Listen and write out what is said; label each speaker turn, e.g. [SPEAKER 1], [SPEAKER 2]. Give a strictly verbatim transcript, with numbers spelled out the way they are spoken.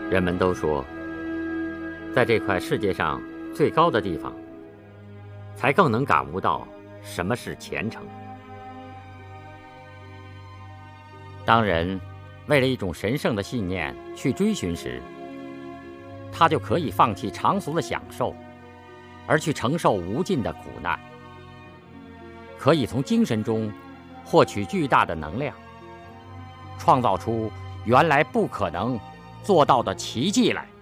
[SPEAKER 1] 人们都说，在这块世界上最高的地方，才更能感悟到什么是虔诚。当人为了一种神圣的信念去追寻时，他就可以放弃常俗的享受，而去承受无尽的苦难，可以从精神中获取巨大的能量，创造出原来不可能做到的奇迹来。